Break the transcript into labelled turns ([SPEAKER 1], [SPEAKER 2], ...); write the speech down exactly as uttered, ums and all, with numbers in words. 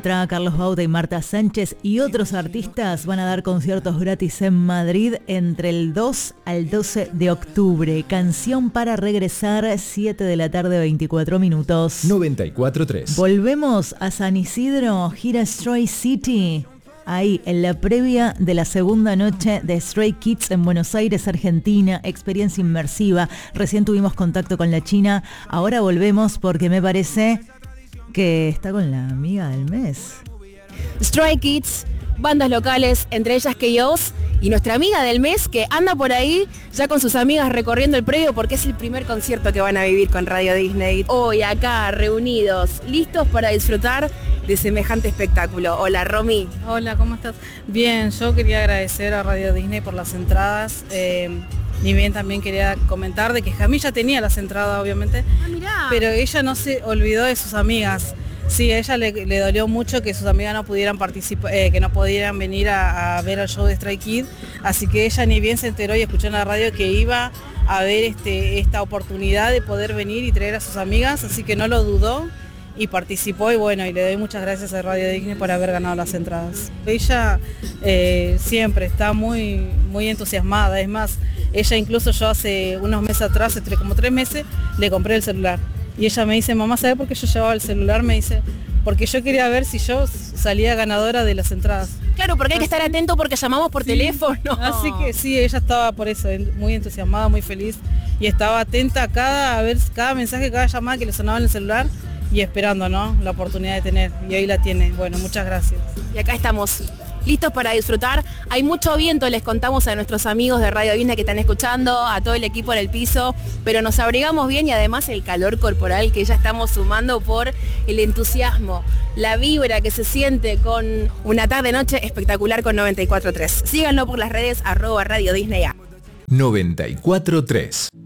[SPEAKER 1] Carlos Baute y Marta Sánchez y otros artistas van a dar conciertos gratis en Madrid entre el dos al doce de octubre. Canción para regresar, siete de la tarde, veinticuatro minutos.
[SPEAKER 2] noventa y cuatro tres.
[SPEAKER 1] Volvemos a San Isidro, gira Stray City. Ahí, en la previa de la segunda noche de Stray Kids en Buenos Aires, Argentina, experiencia inmersiva. Recién tuvimos contacto con la China, ahora volvemos porque me parece que está con la amiga del mes.
[SPEAKER 3] Stray Kids, bandas locales, entre ellas K Os, y nuestra amiga del mes que anda por ahí ya con sus amigas recorriendo el predio porque es el primer concierto que van a vivir con Radio Disney. Hoy acá reunidos, listos para disfrutar de semejante espectáculo. Hola, Romy.
[SPEAKER 4] Hola, ¿cómo estás? Bien, yo quería agradecer a Radio Disney por las entradas. Eh, Ni bien también quería comentar de que Jamí ya tenía las entradas, obviamente,
[SPEAKER 3] ah, mirá.
[SPEAKER 4] pero ella no se olvidó de sus amigas. Sí, a ella le, le dolió mucho que sus amigas no pudieran participar, eh, que no pudieran venir a, a ver el show de Stray Kids, así que ella ni bien se enteró y escuchó en la radio que iba a ver este, esta oportunidad de poder venir y traer a sus amigas, así que no lo dudó y participó, y bueno, y le doy muchas gracias a Radio Disney por haber ganado las entradas. Ella eh, siempre está muy, muy entusiasmada, es más, ella incluso yo hace unos meses atrás, entre como tres meses, le compré el celular. Y ella me dice, mamá, ¿sabe por qué yo llevaba el celular? Me dice, porque yo quería ver si yo salía ganadora de las entradas.
[SPEAKER 3] Claro, porque hay que estar atento porque llamamos por sí. teléfono.
[SPEAKER 4] Así que sí, ella estaba por eso, muy entusiasmada, muy feliz. Y estaba atenta a cada, a ver cada mensaje, cada llamada que le sonaba en el celular. Y esperando, ¿no?, la oportunidad de tener. Y ahí la tiene. Bueno, muchas gracias.
[SPEAKER 3] Y acá estamos, listos para disfrutar. Hay mucho viento, les contamos a nuestros amigos de Radio Disney que están escuchando, a todo el equipo en el piso, pero nos abrigamos bien y además el calor corporal que ya estamos sumando por el entusiasmo, la vibra que se siente con una tarde-noche espectacular con noventa y cuatro tres. Síganlo por las redes, arroba Radio Disney A.
[SPEAKER 2] noventa y cuatro tres.